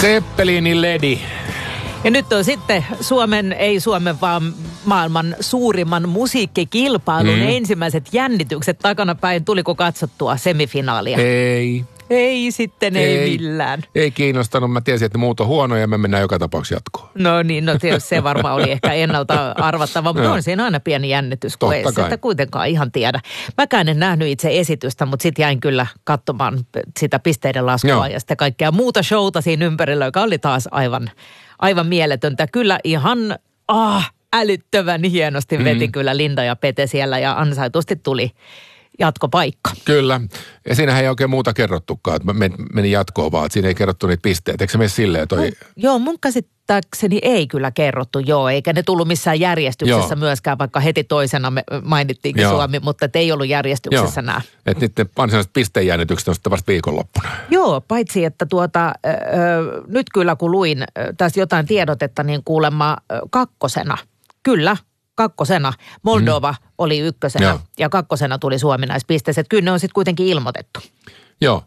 Zeppelinin Ledi. Ja nyt on sitten ei Suomen, vaan maailman suurimman musiikkikilpailun ensimmäiset jännitykset takanapäin. Tuliko katsottua semifinaalia? Ei sitten, ei millään. Ei kiinnostanut. Mä tiesin, että muut on huonoja ja me mennään joka tapauksessa jatkoon. No niin, se varmaan oli ehkä ennalta arvattava, mutta on siinä aina pieni jännitys, kun ei sitä kuitenkaan ihan tiedä. Mäkään en nähnyt itse esitystä, mutta sitten jäin kyllä katsomaan sitä pisteiden laskua ja sitten kaikkea muuta showta siinä ympärillä, joka oli taas aivan mieletöntä. Kyllä ihan älyttömän hienosti veti kyllä Linda ja Pete siellä ja ansaitusti tuli jatkopaikka. Kyllä. Ja siinähän ei oikein muuta kerrottukaan, että meni jatkoon vaan, että siinä ei kerrottu niitä pisteitä. Eikö se mene silleen mun käsittääkseni ei kyllä kerrottu, eikä ne tullut missään järjestyksessä myöskään, vaikka heti toisena me mainittiinkin Suomi, mutta ei ollut järjestyksessä nämä. Että niiden varsinaiset pisteenjännitykset on sitten vasta viikonloppuna. Joo, paitsi että nyt kyllä kun luin tässä jotain tiedotetta, niin kuulemma kakkosena, kyllä, Moldova oli ykkösenä ja kakkosena tuli Suomi näissä pisteissä. Kyllä ne on sitten kuitenkin ilmoitettu. Joo.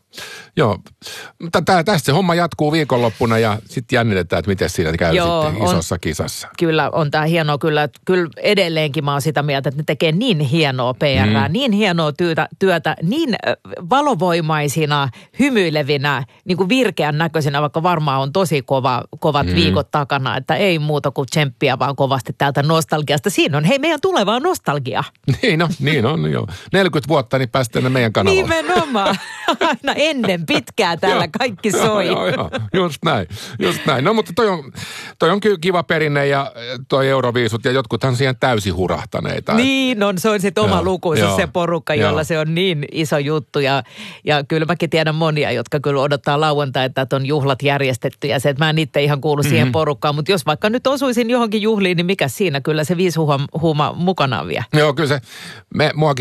Tästä se homma jatkuu viikonloppuna ja sitten jännitetään, että miten siinä käy sitten isossa kisassa. Kyllä, on tämä hienoa. Kyllä edelleenkin mä oon sitä mieltä, että ne tekee niin hienoa PR:ää, niin hienoa työtä, niin valovoimaisina, hymyilevinä, niin kuin virkeän näköisinä, vaikka varmaan on tosi kovat viikot takana, että ei muuta kuin tsemppiä vaan kovasti täältä nostalgiasta. Siinä on, meidän tulevaa nostalgia. Niin on, joo. 40 vuotta, niin päästään meidän kanavalle. Nimenomaan. Aina ennen pitkää täällä kaikki soi. Joo, just näin. No mutta toi on kyllä kiva perinne ja toi Euroviisut ja jotkuthan siihen täysin hurahtaneita. Niin on, se on sitten oma lukunsa se porukka, jolla se on niin iso juttu ja kyllä mäkin tiedän monia, jotka kyllä odottaa lauantaita, että on juhlat järjestetty ja se, että mä en itse ihan kuulu siihen porukkaan, mutta jos vaikka nyt osuisin johonkin juhliin, niin mikä siinä kyllä se 5 huuma mukanaan vie. Joo, kyllä se, muakin